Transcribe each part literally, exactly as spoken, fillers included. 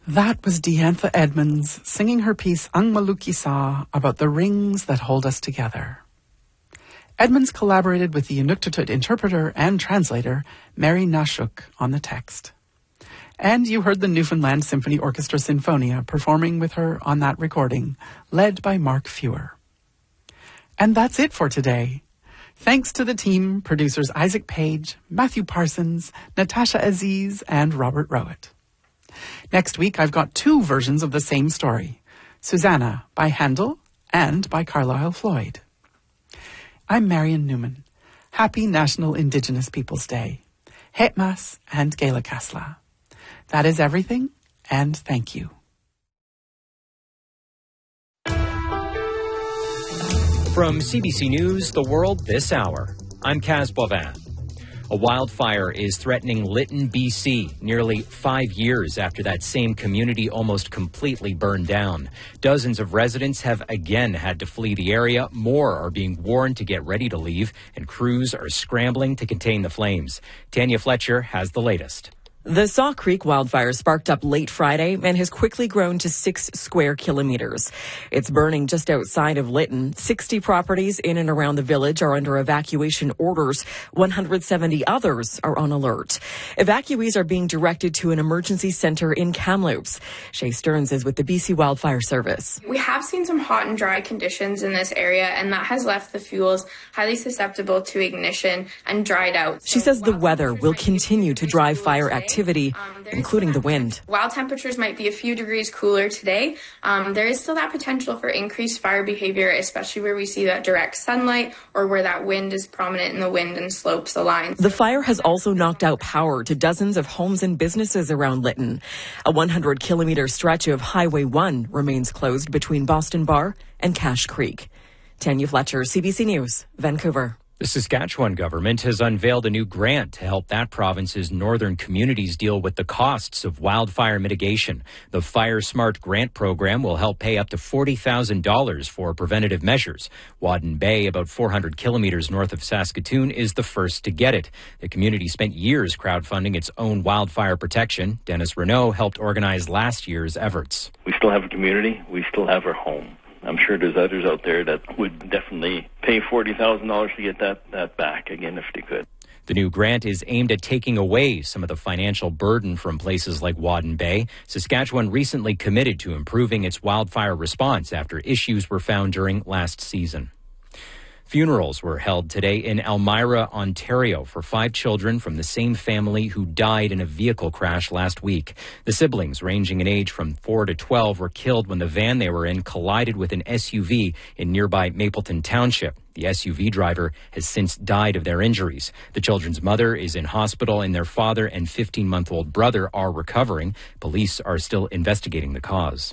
That was Diantha Edmonds singing her piece Ang Maluki Sa about the rings that hold us together. Edmonds collaborated with the Inuktitut interpreter and translator Mary Nashuk on the text. And you heard the Newfoundland Symphony Orchestra Sinfonia performing with her on that recording, led by Mark Fewer. And that's it for today. Thanks to the team, producers Isaac Page, Matthew Parsons, Natasha Aziz, and Robert Rowett. Next week, I've got two versions of the same story, Susanna by Handel and by Carlisle Floyd. I'm Marion Newman. Happy National Indigenous Peoples Day. Hetmas and Gela Kasla. That is everything, and thank you. From C B C News, The World This Hour, I'm Kaz Boivin. A wildfire is threatening Lytton, B C, nearly five years after that same community almost completely burned down. Dozens of residents have again had to flee the area. More are being warned to get ready to leave, and crews are scrambling to contain the flames. Tanya Fletcher has the latest. The Saw Creek wildfire sparked up late Friday and has quickly grown to six square kilometers. It's burning just outside of Lytton. sixty properties in and around the village are under evacuation orders. one hundred seventy others are on alert. Evacuees are being directed to an emergency center in Kamloops. Shay Stearns is with the B C Wildfire Service. We have seen some hot and dry conditions in this area, and that has left the fuels highly susceptible to ignition and dried out. She says the weather will continue to drive fire activity. Activity, um, including the wind. While temperatures might be a few degrees cooler today, um, there is still that potential for increased fire behavior, especially where we see that direct sunlight or where that wind is prominent in the wind and slopes align. The fire has also knocked out power to dozens of homes and businesses around Lytton. A one hundred kilometer stretch of Highway one remains closed between Boston Bar and Cache Creek. Tanya Fletcher, C B C News, Vancouver. The Saskatchewan government has unveiled a new grant to help that province's northern communities deal with the costs of wildfire mitigation. The Fire Smart Grant Program will help pay up to forty thousand dollars for preventative measures. Wadden Bay, about four hundred kilometers north of Saskatoon, is the first to get it. The community spent years crowdfunding its own wildfire protection. Dennis Renault helped organize last year's efforts. We still have a community. We still have our home. I'm sure there's others out there that would definitely pay forty thousand dollars to get that, that back again if they could. The new grant is aimed at taking away some of the financial burden from places like Wadden Bay. Saskatchewan recently committed to improving its wildfire response after issues were found during last season. Funerals were held today in Elmira, Ontario, for five children from the same family who died in a vehicle crash last week. The siblings, ranging in age from four to twelve, were killed when the van they were in collided with an S U V in nearby Mapleton Township. The S U V driver has since died of their injuries. The children's mother is in hospital, and their father and fifteen-month-old brother are recovering. Police are still investigating the cause.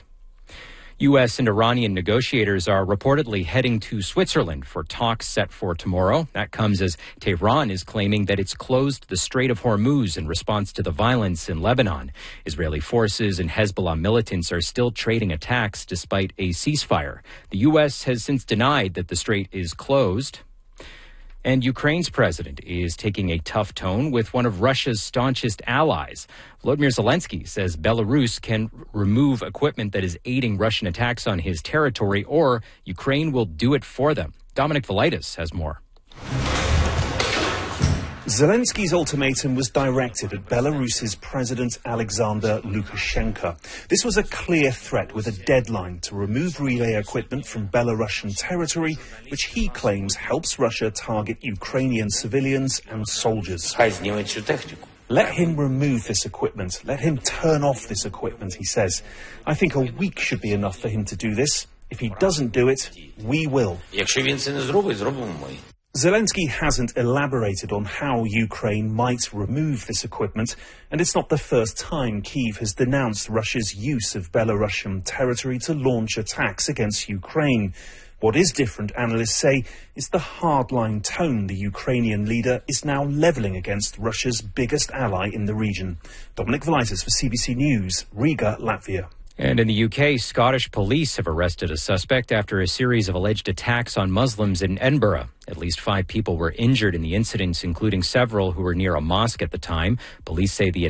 U S and Iranian negotiators are reportedly heading to Switzerland for talks set for tomorrow. That comes as Tehran is claiming that it's closed the Strait of Hormuz in response to the violence in Lebanon. Israeli forces and Hezbollah militants are still trading attacks despite a ceasefire. The U S has since denied that the strait is closed. And Ukraine's president is taking a tough tone with one of Russia's staunchest allies. Volodymyr Zelensky says Belarus can remove equipment that is aiding Russian attacks on his territory, or Ukraine will do it for them. Dominic Velitis has more. Zelensky's ultimatum was directed at Belarus's President Alexander Lukashenko. This was a clear threat with a deadline to remove relay equipment from Belarusian territory, which he claims helps Russia target Ukrainian civilians and soldiers. Let him remove this equipment. Let him turn off this equipment, he says. I think a week should be enough for him to do this. If he doesn't do it, we will. Zelensky hasn't elaborated on how Ukraine might remove this equipment, and it's not the first time Kyiv has denounced Russia's use of Belarusian territory to launch attacks against Ukraine. What is different, analysts say, is the hardline tone the Ukrainian leader is now levelling against Russia's biggest ally in the region. Dominic Velitis for C B C News, Riga, Latvia. And in the U K, Scottish police have arrested a suspect after a series of alleged attacks on Muslims in Edinburgh. At least five people were injured in the incidents, including several who were near a mosque at the time. Police say the